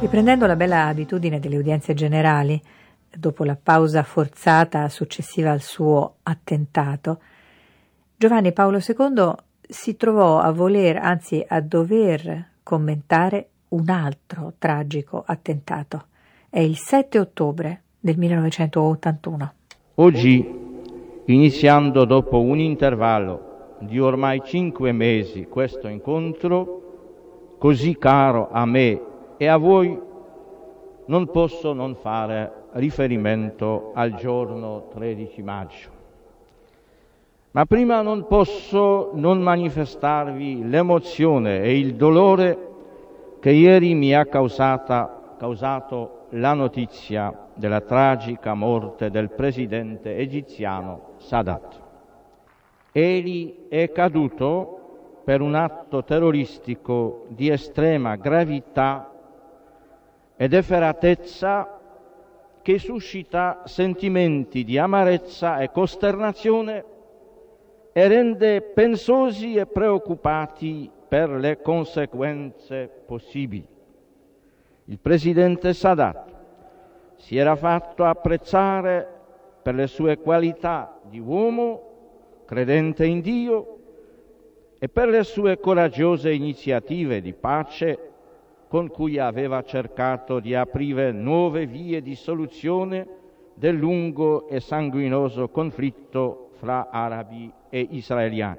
Riprendendo la bella abitudine delle udienze generali, dopo la pausa forzata successiva al suo attentato, Giovanni Paolo II si trovò a voler, anzi a dover commentare un altro tragico attentato. È il 7 ottobre del 1981. Oggi, iniziando dopo un intervallo di ormai 5 mesi questo incontro, così caro a me e a voi, non posso non fare riferimento al giorno 13 maggio. Ma prima non posso non manifestarvi l'emozione e il dolore che ieri mi ha causato la notizia della tragica morte del presidente egiziano Sadat. Egli è caduto per un atto terroristico di estrema gravità ed efferatezza che suscita sentimenti di amarezza e costernazione e rende pensosi e preoccupati per le conseguenze possibili. Il presidente Sadat si era fatto apprezzare per le sue qualità di uomo credente in Dio e per le sue coraggiose iniziative di pace con cui aveva cercato di aprire nuove vie di soluzione del lungo e sanguinoso conflitto fra arabi e israeliani.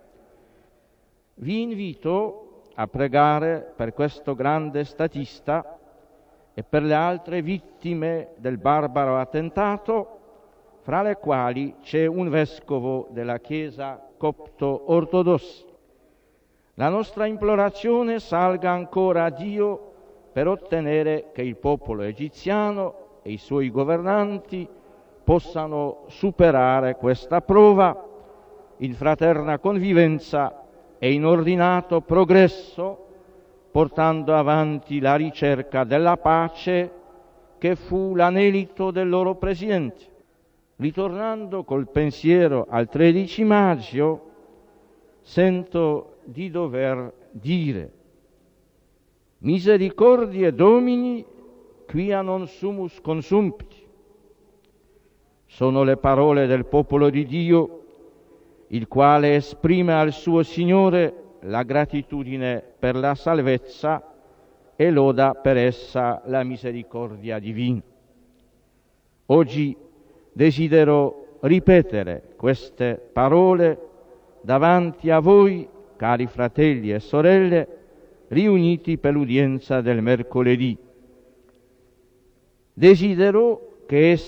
Vi invito a pregare per questo grande statista e per le altre vittime del barbaro attentato, fra le quali c'è un vescovo della Chiesa copto-ortodossa. La nostra implorazione salga ancora a Dio per ottenere che il popolo egiziano e i suoi governanti possano superare questa prova in fraterna convivenza e in ordinato progresso, portando avanti la ricerca della pace che fu l'anelito del loro presidente. Ritornando col pensiero al 13 maggio, sento di dover dire: Misericordiae Domini, quia non sumus consumpti. Sono le parole del popolo di Dio, il quale esprime al suo Signore la gratitudine per la salvezza e loda per essa la misericordia divina. Oggi desidero ripetere queste parole davanti a voi, cari fratelli e sorelle, riuniti per l'udienza del mercoledì. Desidero che esse